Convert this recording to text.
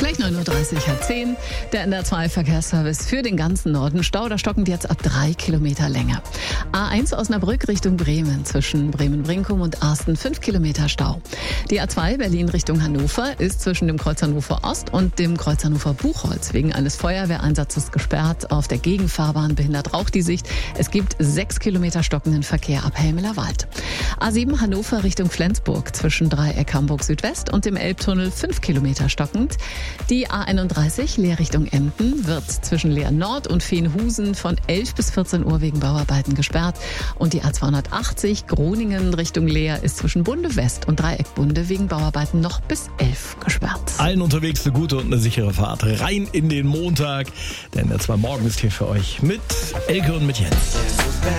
Gleich 9.30 Uhr, halb 10. Der NDR2-Verkehrsservice für den ganzen Norden. Stau, da stockend jetzt ab 3 Kilometer Länge. A1 Osnabrück Richtung Bremen. Zwischen Bremen-Brinkum und Arsten 5 Kilometer Stau. Die A2 Berlin Richtung Hannover ist zwischen dem Kreuz Hannover Ost und dem Kreuz Hannover Buchholz wegen eines Feuerwehreinsatzes gesperrt. Auf der Gegenfahrbahn behindert Rauch die Sicht. Es gibt 6 Kilometer stockenden Verkehr ab Helmeler Wald. A7 Hannover Richtung Flensburg. Zwischen Dreieck Hamburg Südwest und dem Elbtunnel 5 Kilometer stockend. Die A31 Leer Richtung Emden wird zwischen Leer Nord und Veenhusen von 11 bis 14 Uhr wegen Bauarbeiten gesperrt. Und die A280 Groningen Richtung Leer ist zwischen Bunde West und Dreieck Bunde wegen Bauarbeiten noch bis 11 gesperrt. Allen unterwegs eine gute und eine sichere Fahrt rein in den Montag. Denn der 2 Morgen ist hier für euch mit Elke und mit Jens.